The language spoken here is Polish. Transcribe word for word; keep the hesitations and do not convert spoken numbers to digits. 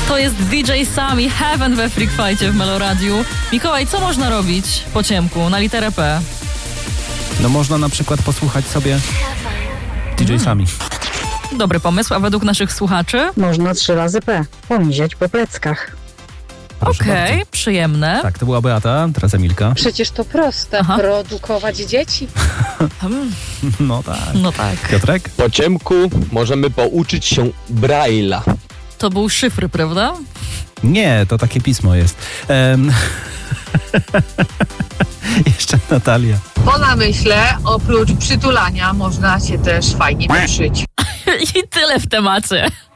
To jest D J Sam i Heaven we Freak Fightie w Meloradiu. Mikołaj, co można robić po ciemku na literę P? No można na przykład posłuchać sobie D J Sami. Dobry pomysł, a według naszych słuchaczy? Można trzy razy P. Pomiziać po pleckach. Okej, okay, przyjemne. Tak, to była Beata, teraz Emilka. Przecież to proste. Aha. Produkować dzieci. No tak. No tak. Piotrek? Po ciemku możemy pouczyć się Braille'a. To był szyfr, prawda? Nie, to takie pismo jest. Um... Jeszcze Natalia. Po namyśle, oprócz przytulania, można się też fajnie przyszyć. I tyle w temacie.